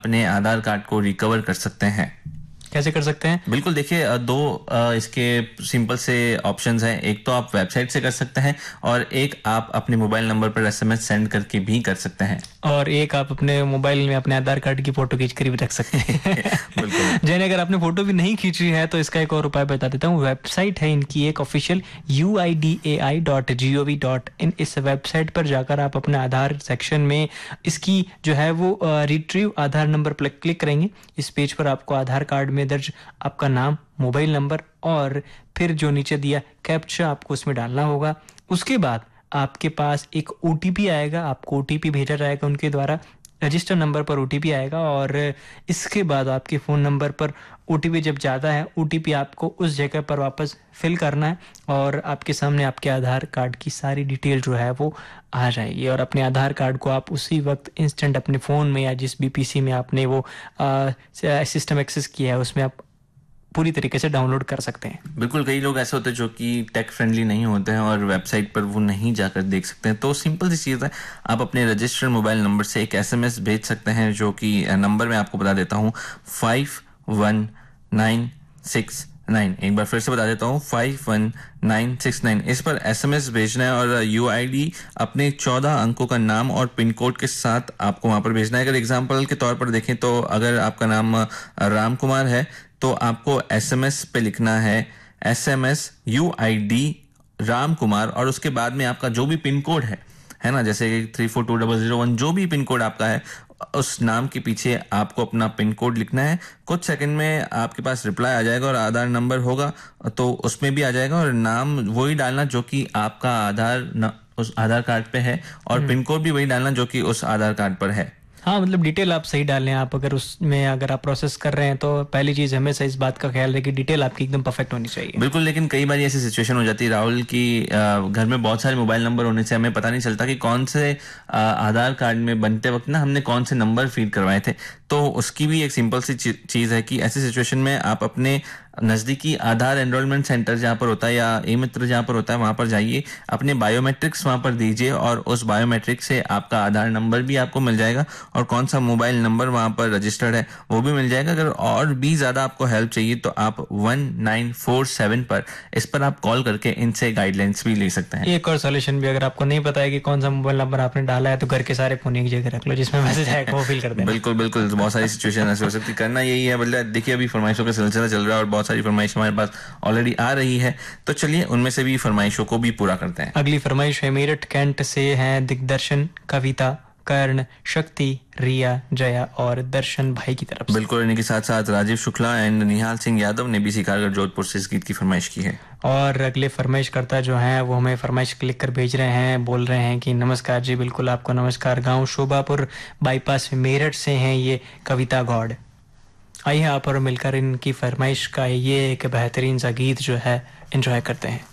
अपने आधार कार्ड को रिकवर कर सकते हैं। कैसे कर सकते हैं? बिल्कुल, देखिए दो इसके सिंपल से ऑप्शंस हैं। एक तो आप वेबसाइट से कर सकते हैं और एक आप अपने मोबाइल नंबर पर एसएमएस सेंड करके भी कर सकते हैं। और एक आप अपने मोबाइल में अपने आधार कार्ड की फोटो खींच कर भी रख सकते हैं। बिल्कुल। जैन, अगर आपने फोटो भी नहीं खींची है तो इसका एक और उपाय बता देता हूँ। वेबसाइट है इनकी एक ऑफिशियल uidai.gov.in। इस वेबसाइट पर जाकर आप अपने आधार सेक्शन में इसकी जो है वो रिट्रीव आधार नंबर पर क्लिक करेंगे। इस पेज पर आपको आधार कार्ड में दर्ज आपका नाम, मोबाइल नंबर और फिर जो नीचे दिया कैप्चा आपको उसमें डालना होगा। उसके बाद आपके पास एक ओटीपी आएगा, आपको ओटीपी भेजा जाएगा उनके द्वारा। रजिस्टर नंबर पर ओटीपी आएगा और इसके बाद आपके फ़ोन नंबर पर ओटीपी जब जाता है, ओटीपी आपको उस जगह पर वापस फिल करना है और आपके सामने आपके आधार कार्ड की सारी डिटेल जो है वो आ जाएगी। और अपने आधार कार्ड को आप उसी वक्त इंस्टेंट अपने फ़ोन में या जिस भी पीसी में आपने वो सिस्टम एक्सेस किया है उसमें आप पूरी तरीके से डाउनलोड कर सकते हैं। बिल्कुल, कई लोग ऐसे होते हैं जो कि टेक फ्रेंडली नहीं होते हैं और वेबसाइट पर वो नहीं जाकर देख सकते हैं। तो सिंपल सी चीज़ है, आप अपने रजिस्टर्ड मोबाइल नंबर से एक एसएमएस भेज सकते हैं, जो कि नंबर मैं आपको बता देता हूँ 51969। एक बार फिर से बता देता हूँ 51969। इस पर एसएमएस भेजना है और यूआईडी अपने 14 अंकों का नाम और पिन कोड के साथ आपको वहाँ पर भेजना है। अगर एग्जाम्पल के तौर पर देखें तो अगर आपका नाम राम कुमार है तो आपको एसएमएस पे लिखना है एसएमएस यूआईडी राम कुमार और उसके बाद में आपका जो भी पिन कोड है ना, जैसे 342001 जो भी पिन कोड आपका है उस नाम के पीछे आपको अपना पिन कोड लिखना है। कुछ सेकंड में आपके पास रिप्लाई आ जाएगा और आधार नंबर होगा तो उसमें भी आ जाएगा और नाम वही डालना जो कि आपका उस आधार कार्ड पे है और पिन कोड भी वही डालना जो कि उस आधार कार्ड पर है। हाँ, मतलब डिटेल आप सही डालें। आप अगर उसमें अगर आप प्रोसेस कर रहे हैं तो पहली चीज़ हमेशा इस बात का ख्याल रखें कि डिटेल आपकी एकदम परफेक्ट होनी चाहिए। बिल्कुल, लेकिन कई बार ऐसी सिचुएशन हो जाती है राहुल की घर में बहुत सारे मोबाइल नंबर होने से हमें पता नहीं चलता कि कौन से आधार कार्ड में बनते वक्त ना हमने कौन से नंबर फीड करवाए थे। तो उसकी भी एक सिंपल सी चीज़ है कि ऐसी सिचुएशन में आप अपने नज़दीकी आधार एनरोलमेंट सेंटर जहाँ पर होता है या ई मित्र जहाँ पर होता है वहाँ पर जाइए, अपने बायोमेट्रिक्स वहाँ पर दीजिए और उस बायोमेट्रिक से आपका आधार नंबर भी आपको मिल जाएगा और कौन सा मोबाइल नंबर वहाँ पर रजिस्टर्ड है वो भी मिल जाएगा। अगर और भी ज़्यादा आपको हेल्प चाहिए तो आप 1947 पर इस पर आप कॉल करके इनसे गाइडलाइंस भी ले सकते हैं। एक और सोल्यूशन भी, अगर आपको नहीं पता है कि कौन सा मोबाइल नंबर आपने डाला है तो घर के सारे फोन एक जगह रख लो, जिसमें मैसेज आएगा वो फिल कर देना। बिल्कुल बिल्कुल, बहुत सारी सिचुएशन ऐसे हो सकती, करना यही है। बल्कि देखिए अभी फरमाइशों का सिलसिला चल रहा है और बहुत सारी फरमाइश हमारे पास ऑलरेडी आ रही है, तो चलिए उनमें से भी फरमाइशों को भी पूरा करते हैं। अगली फरमाइश है मेरठ कैंट से हैं दिग्दर्शन, कविता, कर्ण, शक्ति, रिया, जया और दर्शन भाई की तरफ से। बिल्कुल, इन्हीं के साथ साथ राजीव शुक्ला एंड निहाल सिंह यादव ने भी शिकारगढ़ जोधपुर से इस गीत की फरमाइश की है। और अगले फरमाइश करता जो हैं वो हमें फरमाइश क्लिक कर भेज रहे हैं, बोल रहे हैं कि नमस्कार जी। बिल्कुल आपको नमस्कार। गांव शोभापुर बाईपास मेरठ से हैं ये कविता गौड़। आइए आप और मिलकर इनकी फरमाइश का ये एक बेहतरीन सा गीत जो है एंजॉय करते हैं।